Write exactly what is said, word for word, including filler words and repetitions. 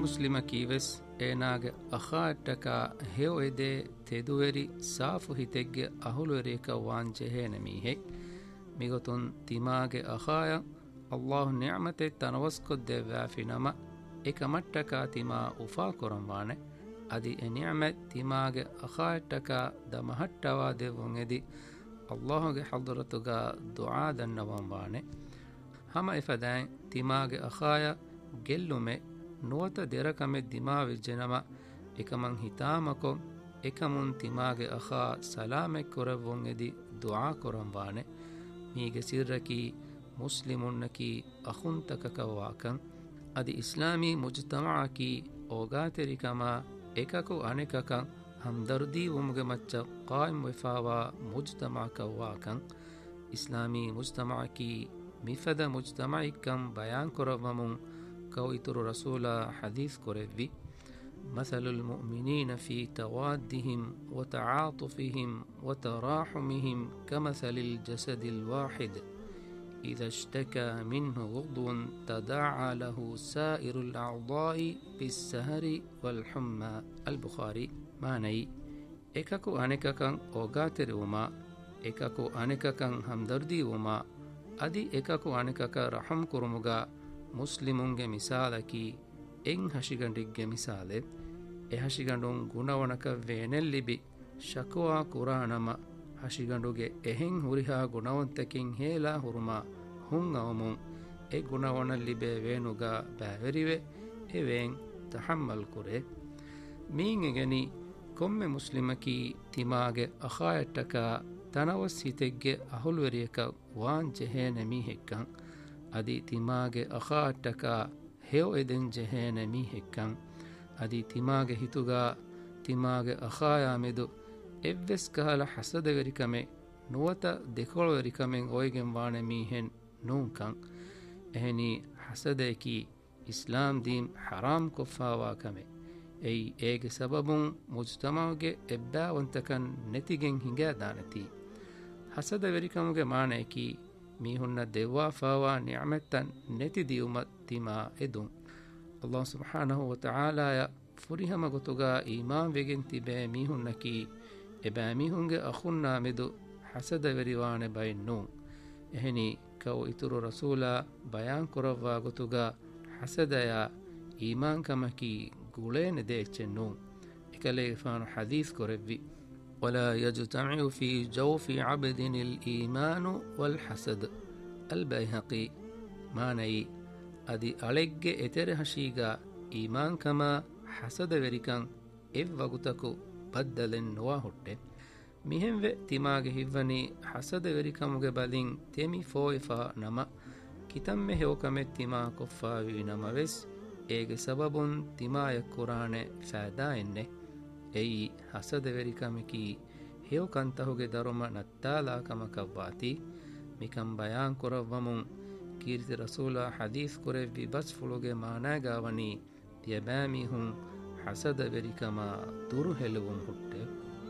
ಮುಸ್ಲಿಮಕಿ ವೆಸ್ ಏನಾಗೆ ಅಖಾಟ್ಟಕ ಹೇವ್ ಎದೆ ತೆದುವೆರಿ ಸಾಫು ಹಿತೆಗ್ಗೆ ಅಹುಲುವೆರಿಕ ವಾಂಜೆಹೇನೆ ಮೀಹೆ ಮಿಗೊತುನ್ ತಿಮಾಗೆ ಅಖಾಯ ಅಲ್ಲಾಹು ನಿಅಮತೆ ತನವಸ್ಕೊದ್ದೆ ವ್ಯಾಫಿನಮ ಏಕಮಟ್ಟಕ ತಿಮಾ ಉಫಾ ಕೊರಂವಾನೆ ಅದಿ ಎ ನಿಅಮತ್ ತಿಮಾಗೆ ಅಖಾಟ್ಟಕ ದ ಮಹಟ್ಟವಾ ದೆವ್ವುಂ ಎದಿ ಅಲ್ಲಾಹುಗೆ ಹದ್ರತುಗ ದುಆ ದನ್ನವಂವಾನೆ ಹಮ ಇಫದಾಯ್ ತಿಮಾಗೆ ಅಖಾಯ ಗೆಲ್ಲುಮೆ ನುವತ ದೆರಕಮೆ ದಿಮಾವಿಜ್ಜೆನಮ එකමං හිතාමකො එකමුන් තිමාගේ අඛා සලාමෙක් කොරවොන් එදි දුආ කොරම්වානේ මීගේ සිර්රකි මුස්ලිමුන්නකි අඛුන්තකකවාකන් අදි ඉස්ලාමී මුජ්තමඅකි ඕගාතරිකම එකකු අනෙකකන් හම්දර්දී වමුගේ මච්ච قائم වෙෆාවා මුජ්තමඅකවාකන් ඉස්ලාමී මුජ්තමඅකි මිෆද මුජ්තමයිකම් බයාන් කොරවමුන් كويتر رسول حديث كوريفي مثل المؤمنين في توادهم وتعاطفهم وتراحمهم كمثل الجسد الواحد إذا اشتكى منه عضو تداعى له سائر الأعضاء بالسهر والحمى البخاري معني إكاكو أنكاكن أوغاتر وما إكاكو أنكاكن همدردي وما أدي إكاكو أنكاكا رحم كرمغا ಮುಸ್ಲಿಮುಂಗೆ ಮಿಸಾಲಕಿ ಎಂಗ್ ಹಶಿಗಂಡಿಗ್ಗೆ ಮಿಸಾಲೆ ಎ ಹಶಿಗಂಡುಂ ಗುಣವಣಕ ವೇನೆಲ್ಲಿಬಿ ಶಕುವಾ ಕುರಾಣಮ ಹಶಿಗಂಡುಗೆ ಎಹೆಂ ಹುರಿಹಾ ಗುಣವಂತಕಿಂ ಹೇಲಾ ಹುರುಮ ಹುಂ ಅವಮುಂ ಎ ಗುಣವಣಲ್ಲಿಬೆ ವೇನುಗ ಬ್ಯಾವೆರಿವೆ ಎ ವೇಂ ತಹಮ್ಮಲ್ ಕುರೆ ಮೀಂ ಎಗನಿ ಕೊಮ್ಮೆ ಮುಸ್ಲಿಮಕಿ ತಿಮಾಗೆ ಅಖಾಯಟ್ಟಕ ತನವಸ್ ಹಿತೆಗ್ಗೆ ಅಹುಲ್ವೆರಿಯಕ ವಾನ್ ಜೆಹೇನೆ ಮೀಹೆಕ್ಕಂ ಅದಿ ತಿಮಾಗೆ ಅಖಾಟ್ಟಕ ಹೇವ್ ಎದೆನ್ ಜೆಹೇನೆ ಮೀಹೆಕ್ಕಂ ಅದಿ ತಿಮಾಗೆ ಹಿತುಗ ತಿಮಾಗೆ ಅಖಾಯಾಮೆದು ಎವ್ವೆಸ್ ಕಹಲ ಹಸದವೆರಿಕಮೆ ನುವತ ದೆಕೊಳವೆರಿಕಮೆಂ ಒಯ್ಗೆಂ ವಾಣೆ ಮೀಹೆನ್ ನೂಂಕಂ ಎಹನಿ ಹಸದೆಕಿ ಇಸ್ಲಾಂ ದೀನ್ ಹರಾಮ್ ಕೊಫಾವಾಕಮೆ ಎಯ್ ಏಗೆ ಸಬಬುಂ ಮುಜ್ತಮಾಗೆ ಎಬ್ಬಾವಂತಕನ್ ನೆತಿಗೆಂ ಹಿಂಗಾದಾನತಿ ಹಸದವೆರಿಕಮುಗೆ ಮಾಣೆಕಿ ಮೀಹುನ್ನ ದೆವ್ವಾಫಾವಾ ನಿಅಮತ್ತನ್ ನೆತಿ ದಿಯುಮತ್ ತಿಮಾ ಎದುಂ ಅಲ್ಲಾಹ್ ಸುಬ್ಹಾನಹು ವ ತಆಲಾಯ ಫುರಿಹಮ ಗೊತುಗ ಈಮಾನ್ ವೆಗೆನ್ ತಿಬೆ ಮೀಹುನ್ನಕಿ ಎಬಾ ಮೀಹುಂಗೆ ಅಖುನ್ನಾ ಮೆದು ಹಸದ ವೆರಿವಾಣೆ ಬೈನ್ನು ಎಹನಿ ಕೌ ಇತುರು ರಸೂಲ ಬಯಾನ್ ಕೊರವ್ವಾ ಗೊತುಗ ಹಸದಯ ಈಮಾನ್ ಕಮಕಿ ಗುಳೇನೆ ದೇಚೆನ್ನು ಇಕಲೆ ಫಾನು ಹದೀಸ್ ಕೊರೆವ್ವಿ ولا يجتمع في جوف عبد الإيمان والحسد البيهقي ماني أدي ألق إترهشيغا إيمان كما حسد وريكان إف وغتكو بدل نواهد مهم و تماغ هفني حسد وريكامغ بالين تيمي فويفا نما كتم هوكم تما كفاوي نما وس إيغ سبب تما يقران فادا إنه ಎಯಿ ಹಸದವೆರಿಕಮಿಕಿ ಹೇವ್ ಕಂತಹುಗೆ ದರುಮ ನತ್ತಾಲಾ ಕಮಕವ್ವಾತಿ ಮಿಕಂ ಬಯಾನ್ ಕೊರವ್ವಮುಂ ಕೀರ್ತಿ ರಸೂಲ ಹದೀಸ್ ಕೊರೆವ್ವಿ ಬಸ್ ಫುಳುಗೆ ಮಾನಾಗಾವನಿ ತ್ಯಬಾಮಿಹುಂ ಹಸದವೆರಿಕಮ ದುರು ಹೆಲುವುಂ ಹುಟ್ಟೆ